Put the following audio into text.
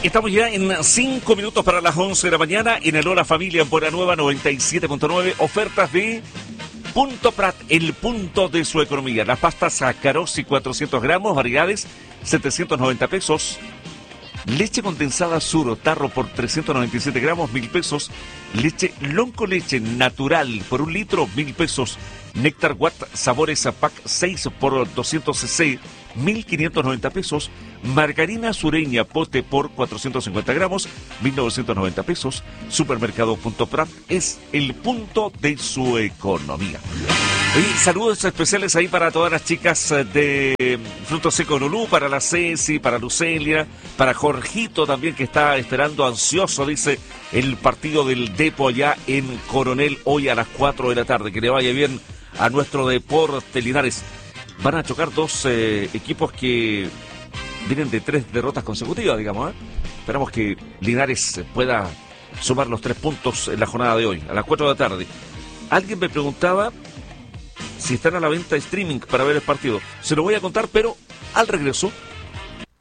Estamos ya en 5 minutos para las 11 de la mañana en el Hola Familia en Buena Nueva 97.9. Ofertas de Punto Prat, el punto de su economía. Las pastas Carosi 400 gramos, variedades 790 pesos. Leche condensada Suro, tarro por 397 gramos, 1.000 pesos. Leche Lonco Leche natural por 1 litro, 1.000 pesos. Néctar Watt Sabores Pack 6 por 200 cc, 1.590 pesos. Margarina Sureña Pote por 450 gramos, 1.990 pesos. Supermercado Punto Prat es el punto de su economía. Y saludos especiales ahí para todas las chicas de Frutos Secos Lulú, para la Ceci, para Lucelia, para Jorgito también, que está esperando ansioso, dice, el partido del Depo allá en Coronel hoy a las 4 de la tarde. Que le vaya bien a nuestro Deporte Linares. Van a chocar dos equipos que vienen de 3 derrotas consecutivas, digamos. Esperamos que Linares pueda sumar los 3 puntos en la jornada de hoy, a las 4 de la tarde. Alguien me preguntaba si están a la venta streaming para ver el partido. Se lo voy a contar, pero al regreso